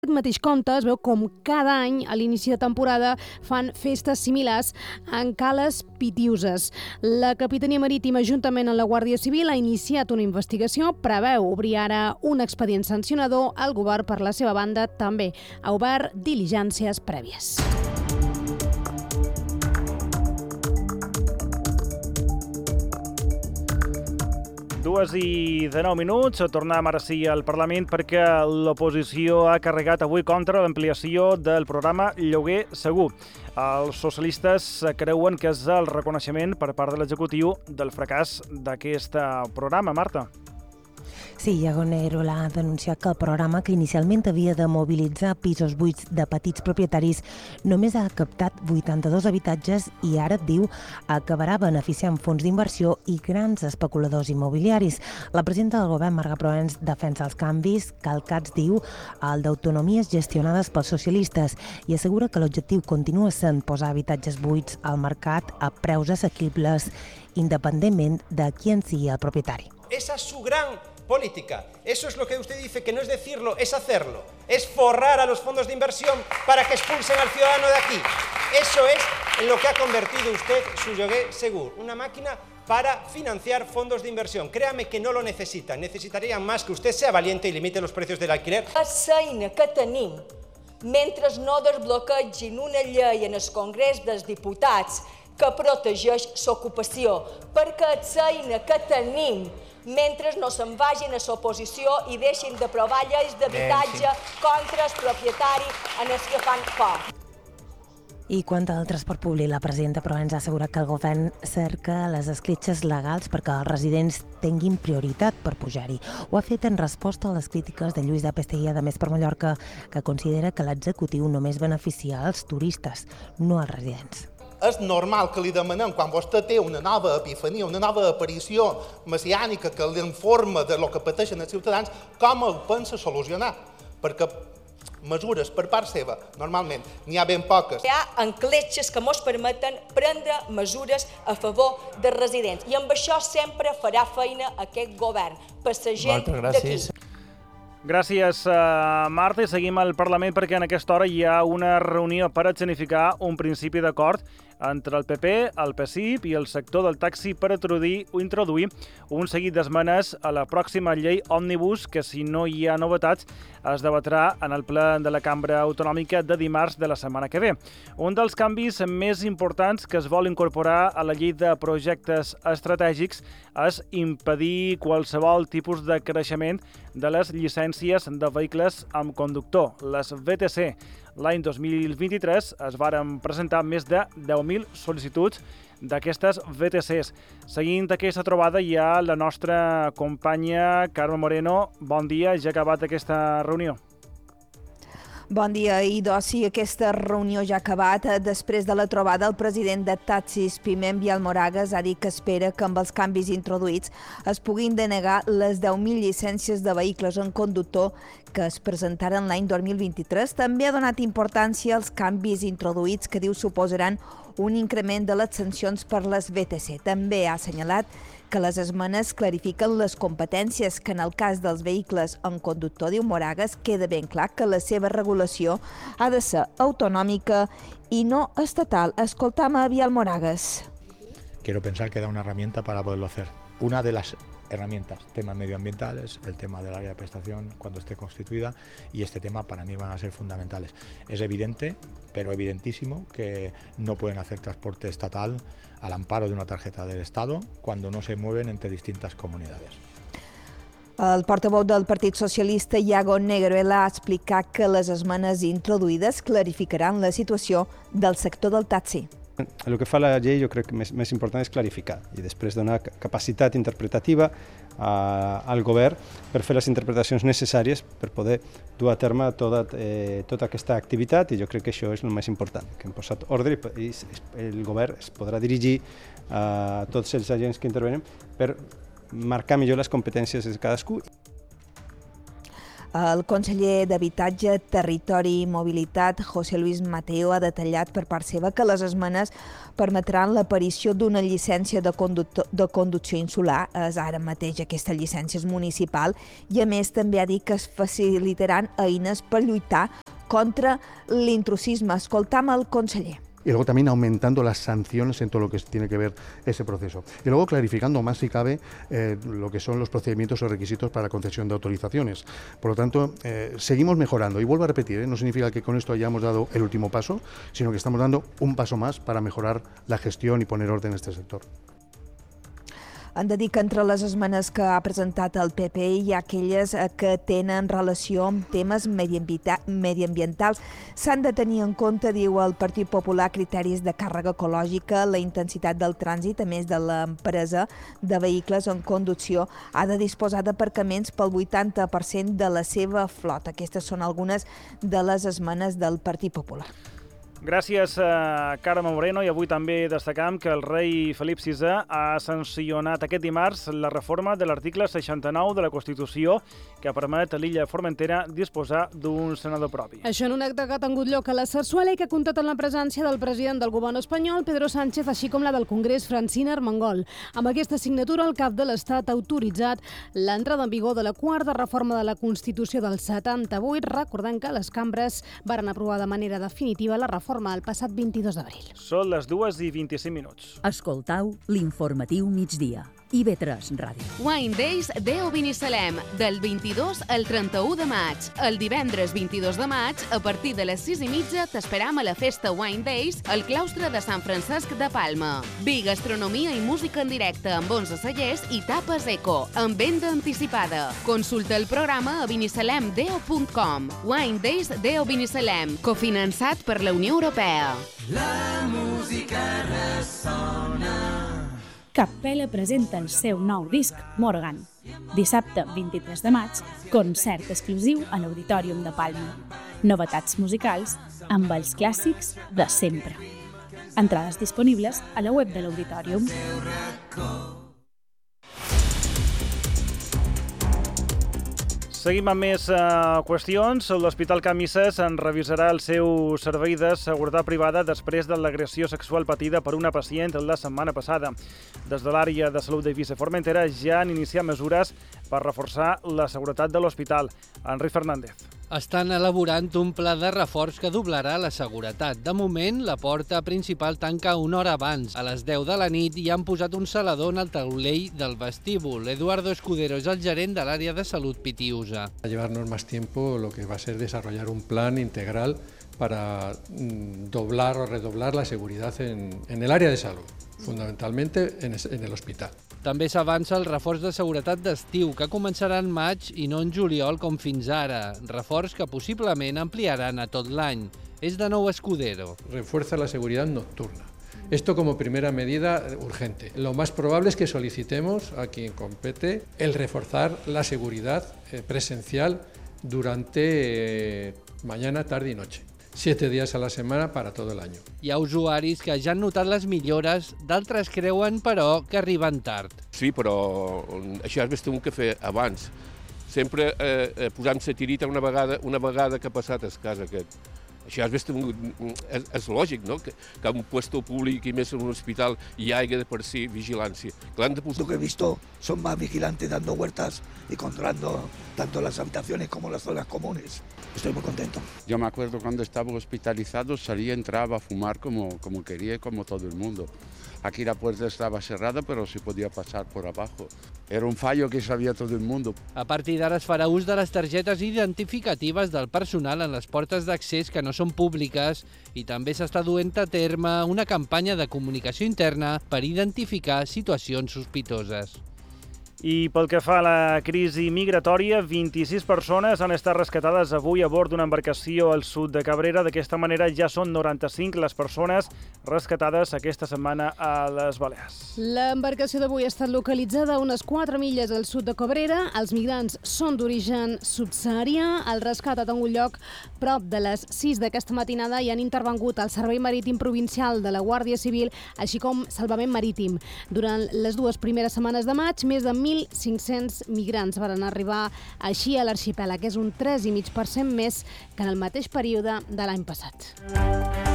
Aquest mateix compte es veu com cada any a l'inici de temporada fan festes similars en cales pitiuses. La Capitania Marítima, juntament amb la Guàrdia Civil, ha iniciat una investigació, preveu obrir ara un expedient sancionador. El govern, per la seva banda, també ha obert diligències prèvies. Dues i 19 minuts, tornem ara sí al Parlament perquè l'oposició ha carregat avui contra l'ampliació del programa Lloguer Segur. Els socialistes creuen que és el reconeixement per part de l'executiu del fracàs d'aquest programa. Marta. Sí, Iago Negro ha denunciat que el programa, que inicialment havia de mobilitzar pisos buits de petits propietaris, només ha captat 82 habitatges i ara, diu, acabarà beneficiant fons d'inversió i grans especuladors immobiliaris. La presidenta del govern, Marga Proens, defensa els canvis calcats, diu, al d'autonomies gestionades pels socialistes i assegura que l'objectiu continua sent posar habitatges buits al mercat a preus assequibles, independentment de qui en sigui el propietari. Esa es su gran política. Eso es lo que usted dice, que no es decirlo, es hacerlo. Es forrar a los fondos de inversión para que expulsen al ciudadano de aquí. Eso es en lo que ha convertido usted su Lloguer Segur. Una máquina para financiar fondos de inversión. Créame que no lo necesitan. Necesitarían más que usted sea valiente y limite los precios del alquiler. La feina que tenim, mentre no desbloquegin una llei en el Congrés dels Diputats que protegeix l'ocupació, perquè la feina que tenim mentre no se'n vagin a l'oposició i deixin d'aprovar lleis d'habitatge contra el propietari en els que fan por. I quant al transport públic, la presidenta Proens ha assegurat que el govern cerca les escletxes legals perquè els residents tinguin prioritat per pujar-hi. Ho ha fet en resposta a les crítiques de Lluís de Pesteguia de Més per Mallorca, que considera que l'executiu només beneficia als turistes, no als residents. És normal que li demanem, quan vostè té una nova epifania, una nova aparició messiànica que l'informa de lo que pateixen els ciutadans, com ho pensa solucionar? Perquè mesures per part seva, normalment, n'hi ha ben poques. Hi ha encletxes que ens permeten prendre mesures a favor dels residents i amb això sempre farà feina aquest govern, per la gent d'aquí. Gràcies, Marta. I seguim al Parlament perquè en aquesta hora hi ha una reunió per escenificar un principi d'acord entre el PP, el PSIP i el sector del taxi per introduir un seguit d'esmenes a la pròxima llei òmnibus que, si no hi ha novetats, es debatrà en el ple de la Cambra Autonòmica de dimarts de la setmana que ve. Un dels canvis més importants que es vol incorporar a la llei de projectes estratègics és impedir qualsevol tipus de creixement de les llicències de vehicles amb conductor, les VTC. L'any 2023 es varen presentar més de 10.000 sol·licituds d'aquestes VTCs. Seguint aquesta trobada hi ha la nostra companya Carme Moreno. Bon dia, ja ha acabat aquesta reunió. Bon dia, Idossi. Aquesta reunió ja ha acabat. Després de la trobada, el president de Taxis, Piment Vialmoragas, ha dit que espera que amb els canvis introduïts es puguin denegar les 10.000 llicències de vehicles en conductor que es presentaren l'any 2023. També ha donat importància als canvis introduïts que diu suposaran un increment de les sancions per les VTC. També ha assenyalat que les esmenes clarifiquen les competències, que en el cas dels vehicles en conductor, diu Moragas, queda ben clar que la seva regulació ha de ser autonòmica i no estatal. Escoltam a Vial Moragas. Quiero pensar que da una herramienta para poderlo hacer. Una de las herramientas, temas medioambientales, el tema del área de prestación cuando esté constituida, y este tema para mí van a ser fundamentales. Es evidente, pero evidentísimo, que no pueden hacer transporte estatal al amparo de una tarjeta del Estado cuando no se mueven entre distintas comunidades. El portaveu del Partit Socialista, Iago Negro, ha explicat que les esmenes introduïdes clarificaran la situació del sector del taxi. El que fa la llei jo crec que més important és clarificar i després donar capacitat interpretativa al govern per fer les interpretacions necessàries per poder dur a terme tota aquesta activitat, i jo crec que això és el més important, que hem posat ordre i el govern es podrà dirigir a tots els agents que intervenen per marcar millor les competències de cadascú. El conseller d'Habitatge, Territori i Mobilitat, José Luis Mateo, ha detallat per part seva que les esmenes permetran l'aparició d'una llicència de conducció insular. És ara mateix aquesta llicència és municipal i, a més, també ha dit que es facilitaran eines per lluitar contra l'intrusisme. Escoltam el conseller. Y luego también aumentando las sanciones en todo lo que tiene que ver ese proceso. Y luego clarificando más si cabe lo que son los procedimientos o requisitos para la concesión de autorizaciones. Por lo tanto, seguimos mejorando. Y vuelvo a repetir, no significa que con esto hayamos dado el último paso, sino que estamos dando un paso más para mejorar la gestión y poner orden en este sector. Han de dir que entre les esmenes que ha presentat el PP hi ha aquelles que tenen relació amb temes mediambientals. S'han de tenir en compte, diu el Partit Popular, criteris de càrrega ecològica, la intensitat del trànsit, a més de l'empresa de vehicles en conducció ha de disposar d'aparcaments pel 80% de la seva flota. Aquestes són algunes de les esmenes del Partit Popular. Gràcies, Carme Moreno. I avui també destacam que el rei Felip VI ha sancionat aquest dimarts la reforma de l'article 69 de la Constitució que permet a l'illa de Formentera disposar d'un senador propi. Això en un acte que ha tingut lloc a la Sarsuela i que ha comptat amb la presència del president del govern espanyol, Pedro Sánchez, així com la del Congrés, Francina Armengol. Amb aquesta signatura, el cap de l'Estat ha autoritzat l'entrada en vigor de la quarta reforma de la Constitució del 78, recordant que les cambres varen aprovar de manera definitiva la reforma el passat 22 d'abril. Són les 2:25. Escoltau l'informatiu migdia. IB3 Ràdio. Wine Days Deo Binissalem, del 22 al 31 de maig. El divendres 22 de maig, a partir de les 6:30, t'esperam a la festa Wine Days al claustre de Sant Francesc de Palma. Vi, gastronomia i música en directe amb 11 cellers i tapes eco, amb venda anticipada. Consulta el programa a binissalemdeo.com. Wine Days Deo Binissalem, cofinançat per la Unió Europea. La música ressona. Capella presenta el seu nou disc, Morgan. Dissabte 23 de maig, concert exclusiu a l'Auditorium de Palma. Novetats musicals amb els clàssics de sempre. Entrades disponibles a la web de l'Auditorium. Seguim amb més qüestions. L'Hospital Can Misses en revisarà el seu servei de seguretat privada després de l'agressió sexual patida per una pacient la setmana passada. Des de l'àrea de salut d'Eivissa Formentera ja han iniciat mesures per reforçar la seguretat de l'hospital. Enric Fernández. Estan elaborant un pla de reforç que doblarà la seguretat. De moment, la porta principal tanca una hora abans. A les 10 de la nit hi han posat un salador en el taulell del vestíbul. Eduardo Escudero és el gerent de l'àrea de salut Pitiusa. A llevarnos más tiempo lo que va a ser desarrollar un plan integral para doblar o redoblar la seguridad en el área de salud, fundamentalmente en el hospital. També s'avança el reforç de seguretat d'estiu, que començarà en maig i no en juliol com fins ara. Reforç que possiblement ampliaran a tot l'any. És de nou Escudero. Refuerza la seguridad nocturna. Esto como primera medida urgente. Lo más probable es que solicitemos a quien compete el reforzar la seguridad presencial durante mañana, tarde y noche. 7 días a la setmana per a tot l'any. Hi ha usuaris que ja han notat les millores, d'altres creuen, però, que arriben tard. Sí, però això has tingut que fer abans. Sempre posant-se tirita una vegada que ha passat a casa aquest. Això és lògic, no? Que en un puesto públic i més en un hospital hi hagi de per si vigilància. Lo que he visto son más vigilantes dando vueltas y controlando tanto las habitaciones como las zonas comunes. Estoy muy contento. Yo me acuerdo cuando estaba hospitalizado, salía, entraba a fumar como quería, como todo el mundo. Aquí la puerta estaba cerrada, pero se podía pasar por abajo. Era un fallo que sabia todo el mundo. A partir d'ara es farà ús de les targetes identificatives del personal en les portes d'accés que no són públiques i també s'està duent a terme una campanya de comunicació interna per identificar situacions sospitoses. I pel que fa a la crisi migratòria, 26 persones han estat rescatades avui a bord d'una embarcació al sud de Cabrera. D'aquesta manera ja són 95 les persones rescatades aquesta setmana a les Balears. L'embarcació d'avui ha estat localitzada a unes 4 milles al sud de Cabrera. Els migrants són d'origen subsaharià. El rescat ha tingut lloc prop de les 6 d'aquesta matinada i han intervengut el Servei Marítim Provincial de la Guàrdia Civil, així com Salvament Marítim. Durant les 2 primeres setmanes de maig, més de 1.000 1.500 migrants van arribar així a l'arxipèlag, que és un 3,5% més que en el mateix període de l'any passat.